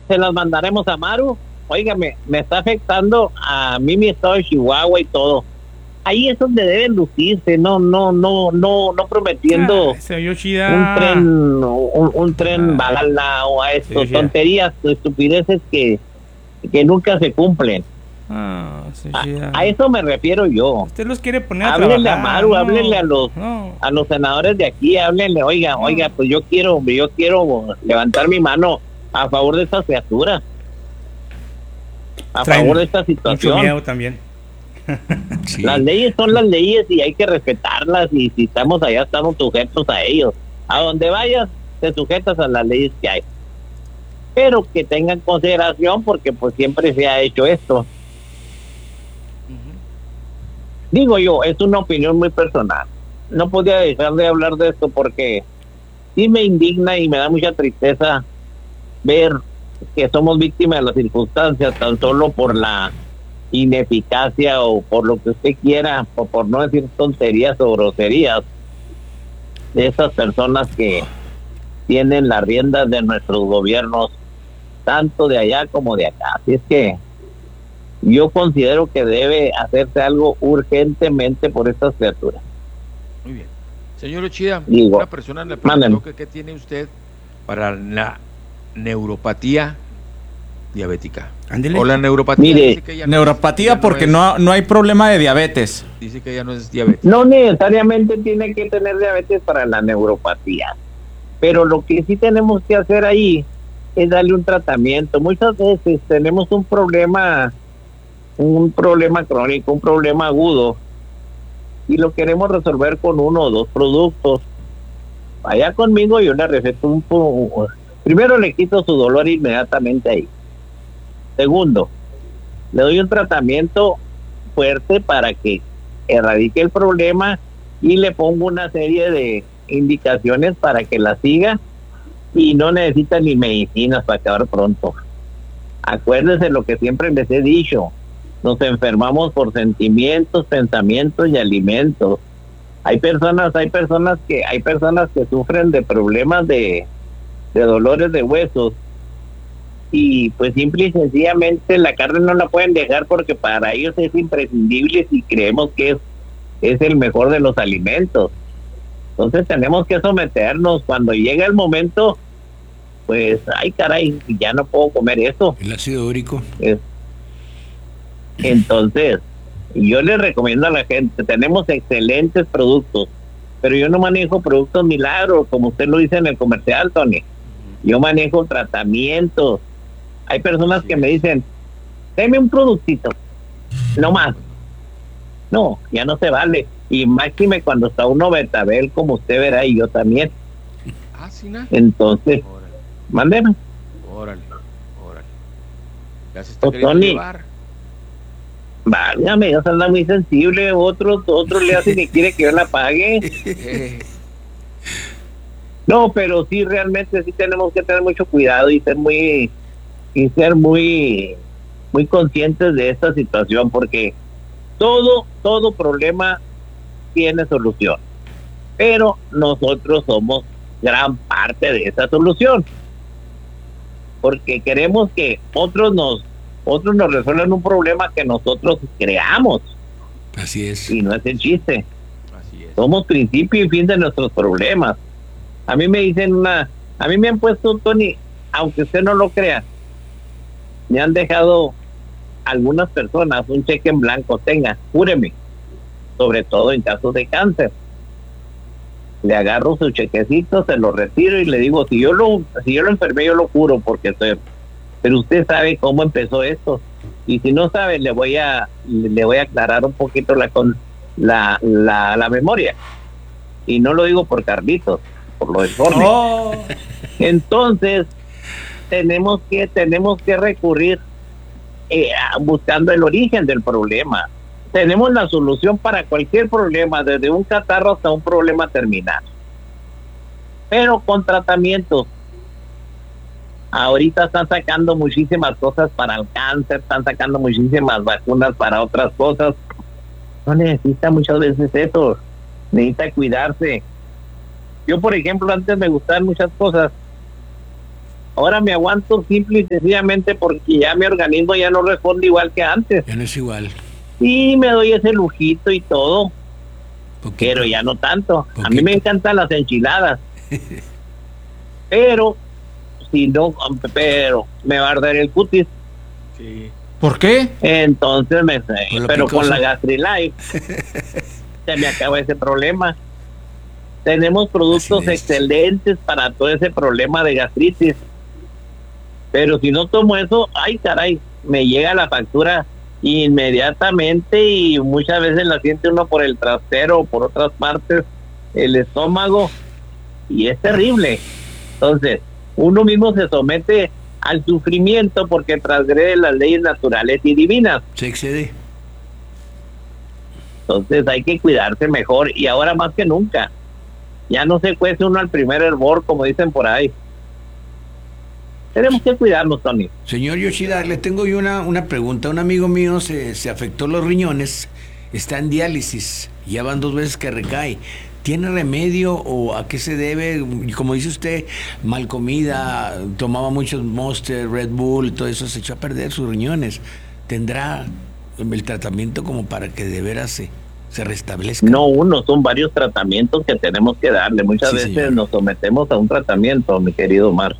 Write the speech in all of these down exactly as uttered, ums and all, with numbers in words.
se las mandaremos a Maru. Óigame, me está afectando a mí mi estado de Chihuahua y todo. Ahí es donde deben lucirse, no, no, no, no, no prometiendo ah, se Yoshida. un tren, un, un tren Ah, bala o a esto, sí, tonterías, estupideces que, que nunca se cumplen. Ah, sí, A, sí, a eso me refiero yo. usted los quiere poner a Háblenle trabajar. a Maru, no, háblenle a los no. a los senadores de aquí, háblenle, oiga, No. oiga, pues yo quiero, yo quiero levantar mi mano a favor de estas criaturas, a Traen favor de esta mucho situación. miedo también. Sí. Las leyes son las leyes y hay que respetarlas, y si estamos allá estamos sujetos a ellos. A donde vayas te sujetas a las leyes que hay, pero que tengan consideración, porque pues siempre se ha hecho esto. Digo yo, es una opinión muy personal. No podía dejar de hablar de esto porque sí me indigna y me da mucha tristeza ver que somos víctimas de las circunstancias, tan solo por la ineficacia o por lo que usted quiera, o por no decir tonterías o groserías de esas personas que tienen las riendas de nuestros gobiernos, tanto de allá como de acá. Así es que yo considero que debe hacerse algo urgentemente por estas criaturas. Muy bien. Señor Uchida, Digo, una persona le preguntó que qué tiene usted para la neuropatía diabética. Ándele. O la neuropatía. Mire, dice que ella no Neuropatía es- ella porque es- no, no hay problema de diabetes. Dice que ella no es diabetes. no necesariamente tiene que tener diabetes para la neuropatía, pero lo que sí tenemos que hacer ahí es darle un tratamiento. Muchas veces tenemos un problema, un problema crónico, un problema agudo, y lo queremos resolver con uno o dos productos. Vaya conmigo, yo le receto un po- primero le quito su dolor inmediatamente ahí. Segundo, le doy un tratamiento fuerte para que erradique el problema, y le pongo una serie de indicaciones para que la siga, y no necesita ni medicinas para acabar pronto. Acuérdese lo que siempre les he dicho: nos enfermamos por sentimientos, pensamientos y alimentos. Hay personas, hay personas que, hay personas que sufren de problemas de, de dolores de huesos, y pues simple y sencillamente la carne no la pueden dejar porque para ellos es imprescindible, si creemos que es, es el mejor de los alimentos. Entonces tenemos que someternos. Cuando llega el momento, pues, ay caray, ya no puedo comer eso. El ácido úrico. Es- Entonces, yo les recomiendo a la gente, tenemos excelentes productos, pero yo no manejo productos milagros, como usted lo dice en el comercial, Tony. Yo manejo tratamientos. Hay personas que me dicen, deme un productito, no más. No, ya no se vale. Y máxime cuando está uno betabel, como usted verá, y yo también. Ah, sí, ¿no? Entonces, Órale, mándeme. órale, órale. Ya se está Oh, queriendo Tony. llevar. Válgame, ya se anda muy sensible. Otro, otro le hace que quiere que yo la pague. Eh, No, pero sí, realmente sí tenemos que tener mucho cuidado y ser muy, y ser muy, muy conscientes de esta situación, porque todo, todo problema tiene solución, pero nosotros somos gran parte de esa solución, porque queremos que otros nos, otros nos resuelvan un problema que nosotros creamos, Así es. y no es el chiste. así es. Somos principio y fin de nuestros problemas. A mí me dicen una, a mí me han puesto, Tony, aunque usted no lo crea, me han dejado algunas personas un cheque en blanco: tenga, cúreme, sobre todo en casos de cáncer. Le agarro su chequecito, se lo retiro y le digo, si yo lo, si yo lo enfermé, yo lo curo, porque estoy, pero usted sabe cómo empezó esto, y si no sabe, le voy a, le voy a aclarar un poquito la con la, la, la memoria. Y no lo digo por Carlitos, por lo del informe. Oh, Entonces, tenemos que, tenemos que recurrir eh, a- buscando el origen del problema. Tenemos la solución para cualquier problema, desde un catarro hasta un problema terminal, pero con tratamientos. Ahorita están sacando muchísimas cosas para el cáncer, están sacando muchísimas vacunas para otras cosas. No necesita muchas veces eso, necesita cuidarse. Yo, por ejemplo, antes me gustaban muchas cosas. Ahora me aguanto simple y sencillamente porque ya mi organismo ya no responde igual que antes. Ya no es igual. Y me doy ese lujito y todo, Poquito. pero ya no tanto. Poquito. A mí me encantan las enchiladas. Pero, si no, pero me va a arder el cutis. Sí. ¿Por qué? Entonces, me, lo pero picoso. con la GastriLife se me acaba ese problema. Tenemos productos Así es. excelentes para todo ese problema de gastritis. Pero si no tomo eso, ay caray, me llega la factura inmediatamente y muchas veces la siente uno por el trasero o por otras partes, el estómago, y es terrible. Entonces, uno mismo se somete al sufrimiento porque transgrede las leyes naturales y divinas. Se excede. Entonces hay que cuidarse mejor y ahora más que nunca. Ya no se cuece uno al primer hervor, como dicen por ahí. Tenemos que cuidarnos, Tony. Señor Yoshida, le tengo yo una, una pregunta. Un amigo mío se, se afectó los riñones, está en diálisis, ya van dos veces que recae. ¿Tiene remedio o a qué se debe? Y como dice usted, mal comida, tomaba muchos Monster, Red Bull, todo eso se echó a perder sus riñones. ¿Tendrá el tratamiento como para que de veras se, se restablezca? No uno, son varios tratamientos que tenemos que darle. Muchas Sí, veces señor. nos sometemos a un tratamiento, mi querido Omar.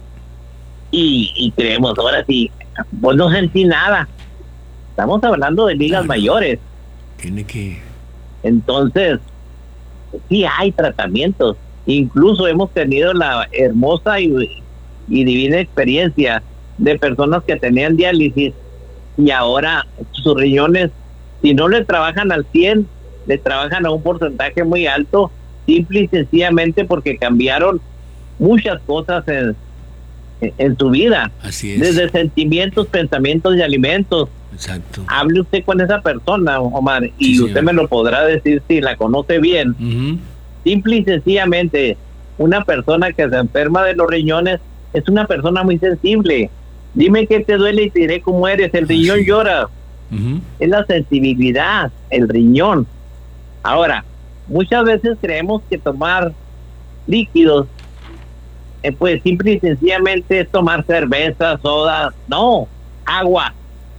Y, y creemos, ahora sí, pues no sentí nada. Estamos hablando de ligas No, no. mayores. Tiene que... Entonces, sí hay tratamientos. Incluso hemos tenido la hermosa y, y divina experiencia de personas que tenían diálisis y ahora sus riñones, si no le trabajan al cien, le trabajan a un porcentaje muy alto, simple y sencillamente porque cambiaron muchas cosas en, en, en su vida, Así es. desde sentimientos, pensamientos y alimentos. Exacto. Hable usted con esa persona, Omar, y Sí, usted señor. me lo podrá decir si la conoce bien. Ujú. Simple y sencillamente, una persona que se enferma de los riñones es una persona muy sensible. Dime qué te duele y te diré cómo eres. El Ah, riñón sí. llora. Ujú. Es la sensibilidad, el riñón. Ahora, muchas veces creemos que tomar líquidos, eh, pues simple y sencillamente es tomar cerveza, soda. No, agua.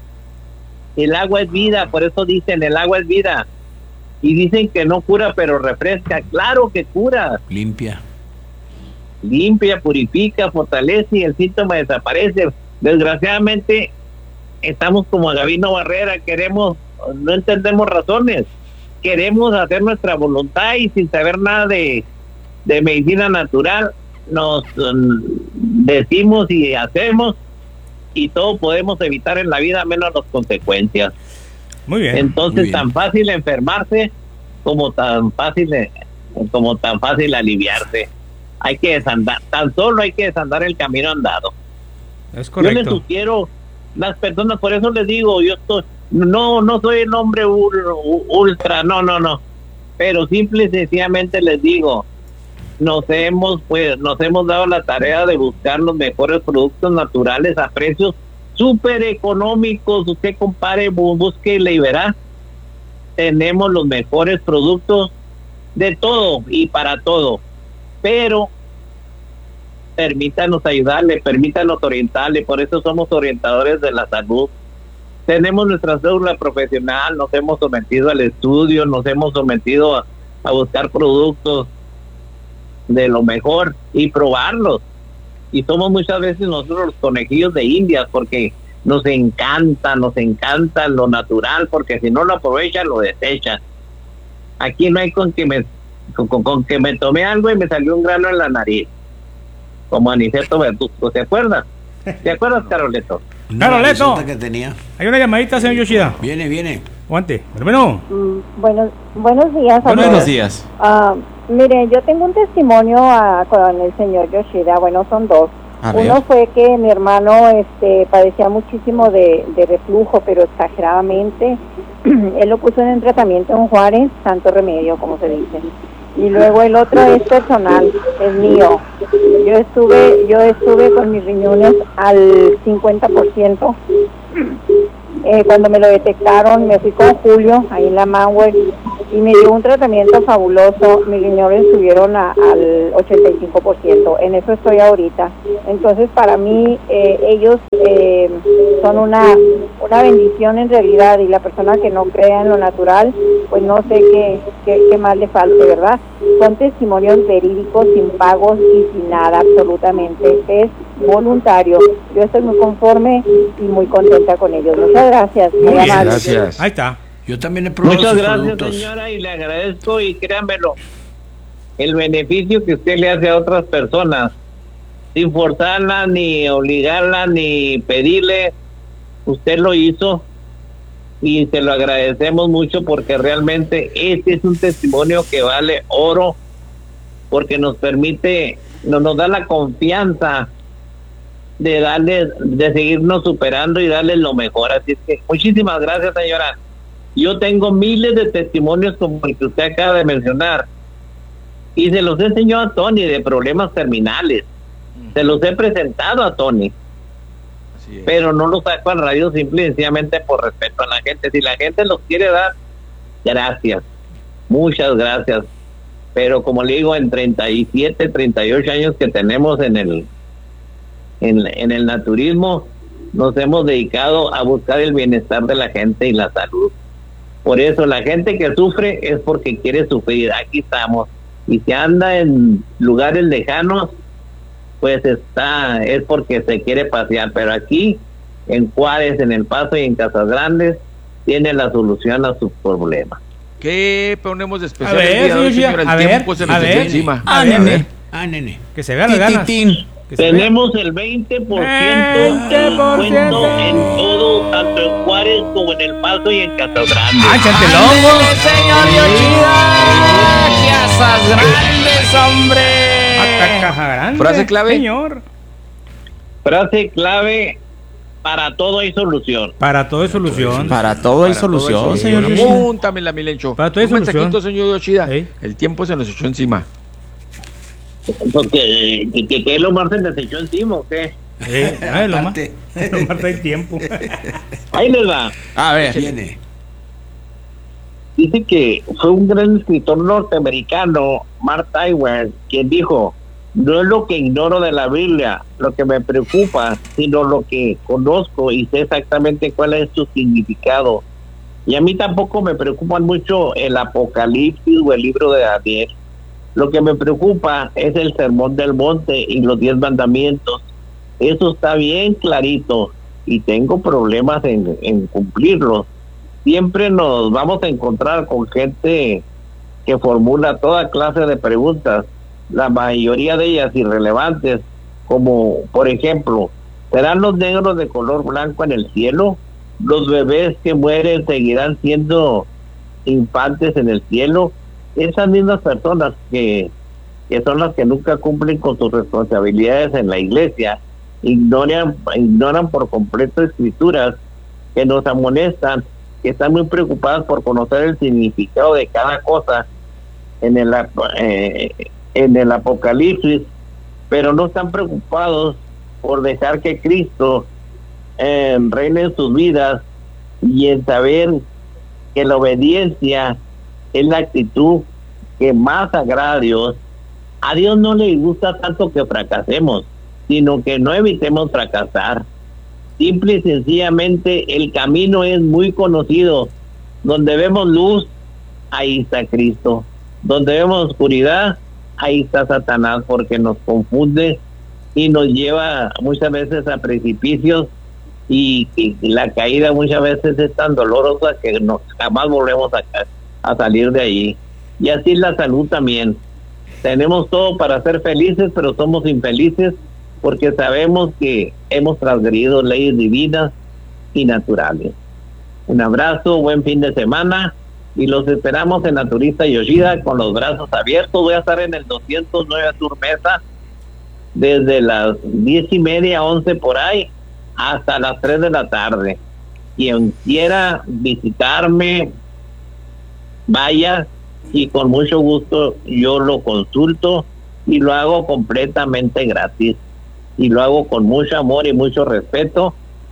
El agua es vida, por eso dicen, el agua es vida. Y dicen que no cura, pero refresca. Claro que cura. Limpia. Limpia, purifica, fortalece y el síntoma desaparece. Desgraciadamente, estamos como Gabino Barrera, queremos, no entendemos razones. Queremos hacer nuestra voluntad y sin saber nada de, de medicina natural, nos um, decimos y hacemos y todo podemos evitar en la vida menos las consecuencias. Muy bien. Entonces, muy bien. tan fácil enfermarse como tan fácil eh, como tan fácil aliviarse. Hay que desandar, tan solo hay que desandar el camino andado. Es Yo les correcto. sugiero las personas, por eso les digo, yo estoy, no, no soy el hombre ul- ultra, no, no, no, pero simple y sencillamente les digo, nos hemos, pues, nos hemos dado la tarea de buscar los mejores productos naturales a precios súper económicos. Usted compare, bu- búsquele y verá, tenemos los mejores productos de todo y para todo, pero permítanos ayudarle, permítanos orientarle, por eso somos orientadores de la salud. Tenemos nuestra cédula profesional, nos hemos sometido al estudio, nos hemos sometido a, a buscar productos de lo mejor y probarlos. Y somos muchas veces nosotros los conejillos de indias porque nos encanta, nos encanta lo natural, porque si no lo aprovechan, lo desechan. Aquí no hay con que me con, con, con que me tomé algo y me salió un grano en la nariz, como Aniceto Verduzco, ¿te acuerdas? ¿Te acuerdas, Caroleto? Una Caroleto. narizota que tenía. Hay una llamadita, señor Yoshida. Viene, viene. Aguante. Bueno, Mm, buenos, buenos días a Buenos todos. días. Ah, mire, yo tengo un testimonio ah, con el señor Yoshida. Bueno, son dos. A ver. Uno fue que mi hermano este, padecía muchísimo de, de reflujo, pero exageradamente. Él lo puso en el tratamiento en Juárez, santo remedio, como se dice. Y luego el otro es personal, es mío. Yo estuve, yo estuve con mis riñones al cincuenta por ciento. Eh, cuando me lo detectaron, me fui con Julio, ahí en la Manway, y me dio un tratamiento fabuloso. Mis riñones subieron a, al ochenta y cinco por ciento. En eso estoy ahorita. Entonces, para mí, eh, ellos eh, son una, una bendición en realidad, y la persona que no crea en lo natural, pues no sé qué, qué, qué más le falte, ¿verdad? Son testimonios verídicos, sin pagos y sin nada, absolutamente. Es voluntario. Yo estoy muy conforme y muy contenta con ellos. Muchas gracias. Muy bien, amables. gracias. Ahí está. Yo también he probado Muchas sus gracias, productos. señora, y le agradezco, y créanmelo, el beneficio que usted le hace a otras personas, sin forzarla, ni obligarla, ni pedirle, usted lo hizo, y se lo agradecemos mucho, porque realmente este es un testimonio que vale oro, porque nos permite, nos, nos da la confianza de darles, de seguirnos superando y darles lo mejor. Así es que muchísimas gracias, señora. Yo tengo miles de testimonios como el que usted acaba de mencionar, y se los he enseñado a Tony, de problemas terminales. Se los he presentado a Tony, pero no los saco al radio simple y sencillamente por respeto a la gente. Si la gente los quiere dar, gracias, muchas gracias, pero como le digo, en treinta y siete, treinta y ocho años que tenemos en el en, en el naturismo, nos hemos dedicado a buscar el bienestar de la gente y la salud. Por eso la gente que sufre es porque quiere sufrir. Aquí estamos, y si anda en lugares lejanos, pues está, es porque se quiere pasear. Pero aquí en Juárez, en El Paso y en Casas Grandes, tiene la solución a sus problemas. ¿Qué ponemos de especial A ver, el día de hoy, señor, señor? El a ver, tiempo se nos a echó ver. encima. Ah, A nene. ver. Ah, nene. Que se vean las ganas. Tititín. Que se vea. Tenemos el veinte por ciento veinte por ciento. descuento en todo, tanto en Juárez como en El Paso y en Casas Grandes. ¡Ah, échate loco! ¡Ándele, señor Yoshida! ¡Qué asas grandes, hombre! Hasta Caja Grande. Frase clave. Señor. Frase clave: para todo hay solución. Para todo es solución. Para todo hay Para todo solución, eso. señor Yoshida. Apúntamela, Milencho. Para todo hay Un mensajito, solución. señor Yoshida. Sí. El tiempo se nos echó encima. Porque que, que, que lo más se les echó encima, ¿o qué? Eh, ay, lo más. Aparte. Lo más hay tiempo. Ahí les va. A ver. Viene. Dice que fue un gran escritor norteamericano, Mark Twain, quien dijo: no es lo que ignoro de la Biblia lo que me preocupa, sino lo que conozco y sé exactamente cuál es su significado. Y a mí tampoco me preocupan mucho el Apocalipsis o el libro de Daniel. Lo que me preocupa es el Sermón del Monte y los diez mandamientos. Eso está bien clarito, y tengo problemas en, en cumplirlos. Siempre nos vamos a encontrar con gente que formula toda clase de preguntas, la mayoría de ellas irrelevantes, como por ejemplo: ¿serán los negros de color blanco en el cielo? ¿Los bebés que mueren seguirán siendo infantes en el cielo? Esas mismas personas que, que son las que nunca cumplen con sus responsabilidades en la iglesia, ignoran, ignoran por completo escrituras que nos amonestan, que están muy preocupadas por conocer el significado de cada cosa en el, eh, en el Apocalipsis, pero no están preocupados por dejar que Cristo eh, reine en sus vidas, y en saber que la obediencia es la actitud que más agrada a Dios. A Dios no le gusta tanto que fracasemos, sino que no evitemos fracasar. Simple y sencillamente el camino es muy conocido. Donde vemos luz, ahí está Cristo. Donde vemos oscuridad, ahí está Satanás, porque nos confunde y nos lleva muchas veces a precipicios, y, y la caída muchas veces es tan dolorosa que no, jamás volvemos a, a salir de ahí. Y así la salud también. Tenemos todo para ser felices, pero somos infelices porque sabemos que hemos transgredido leyes divinas y naturales. Un abrazo, buen fin de semana, y los esperamos en Naturista Yoshida con los brazos abiertos. Voy a estar en el doscientos nueve Sur Mesa desde las diez y media, once por ahí, hasta las tres de la tarde. Quien quiera visitarme, vaya, y con mucho gusto yo lo consulto, y lo hago completamente gratis, y lo hago con mucho amor y mucho respeto,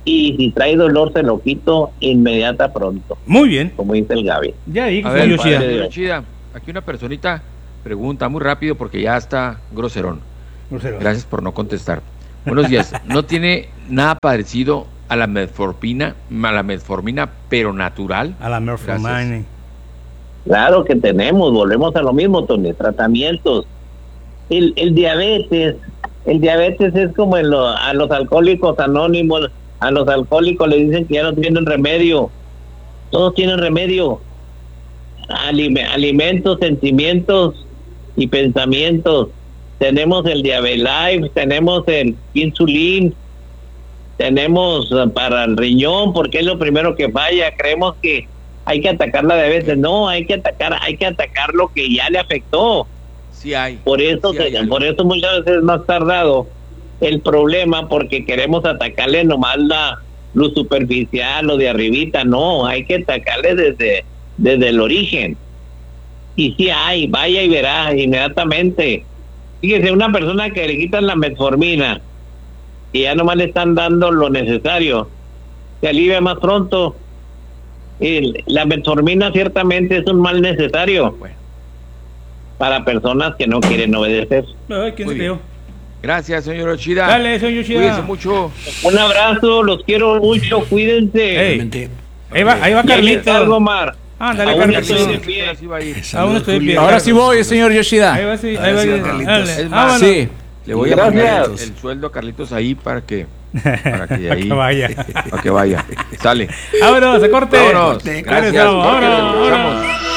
y si trae dolor se lo quito inmediata pronto, Muy bien. como dice el Gaby. Ya dijo, A señor ver, Yoshida. padre. señor Yoshida, aquí una personita pregunta muy rápido porque ya está groserón. Grosero. Gracias por no contestar. Buenos días. ¿No tiene nada parecido a la metformina, a la metformina, pero natural? A la Metformine. Claro que tenemos, volvemos a lo mismo, Tony, tratamientos. El, el diabetes, el diabetes es como en lo- a los alcohólicos anónimos, a los alcohólicos les dicen que ya no tienen remedio. Todos tienen remedio. Alime- alimentos, sentimientos y pensamientos. Tenemos el Diabelife, tenemos el Insulin, tenemos uh, para el riñón, porque es lo primero que falla. Creemos que hay que atacar la diabetes. No, hay que atacar, hay que atacar lo que ya le afectó. Sí hay. Por eso, sí se- hay algo. por eso muchas veces es más tardado el problema, porque queremos atacarle nomás la lo superficial, lo de arribita. No, hay que atacarle desde, desde el origen. Y si hay, vaya y verá inmediatamente. Fíjese, una persona que le quitan la metformina y ya nomás le están dando lo necesario, se alivia más pronto. El- la metformina ciertamente es un mal necesario Bueno, para personas que no quieren obedecer. Ay, ¿quién Muy se bien. quedó? gracias, señor Yoshida. Dale, señor Yoshida. Cuídense mucho. Un abrazo, los quiero mucho, cuídense. Ey. Realmente, Ahí va, ahí va Y ahí está algo, Carlitos. Mar. Ándale, Aún Carlitos. estoy de ¿A qué hora sí va a ir? Aún saludos, estoy Julio. bien. Ahora sí voy, señor Ahí Yoshida. va, sí, ahí Ahora va. sí va sí. Carlitos. Dale, Es más, vámonos. Sí. Le voy a Gracias. poner el sueldo a Carlitos ahí para que, para que de ahí, Que vaya. para que vaya. Sale. Vámonos, se corte. Vámonos. Corte. Gracias. Regresamos, Corte, vámonos, regresamos.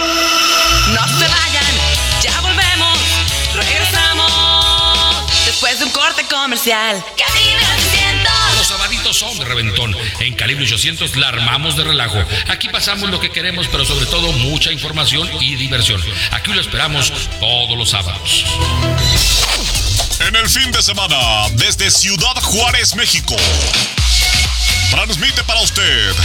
No se vayan, ya volvemos, regresamos después de un corte comercial. Cabina ochocientos. Los sabaditos son de reventón. En Calibre ochocientos la armamos de relajo. Aquí pasamos lo que queremos, pero sobre todo mucha información y diversión. Aquí lo esperamos todos los sábados. En el fin de semana, desde Ciudad Juárez, México, transmite para usted